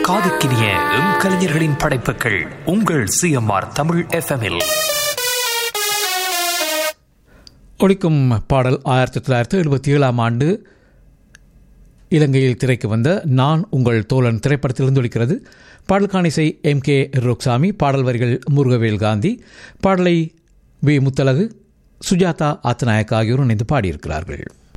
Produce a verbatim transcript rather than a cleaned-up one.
காதுக்கினிய M கலைஞர்களின் படைப்புகள் உங்கள் சிஎம்ஆர் தமிழ் எஃப்எம்மில் ஒழிக்கும் பாடல் ஆயிரத்தி தொள்ளாயிரத்தி எழுபத்தி ஏழாம் ஆண்டு இலங்கையில் திரைக்கு வந்த நான் உங்கள் தோழன் திரைப்படத்திலிருந்து ஒலிக்கிறது. பாடலுக்கான இசை எம் கே ரோக்சாமி, பாடல் வரிகள் முருகவேல் காந்தி, பாடலை வி முத்தலகு, சுஜாதா ஆத்தநாயக் ஆகியோர் இணைந்து பாடியிருக்கிறார்கள்.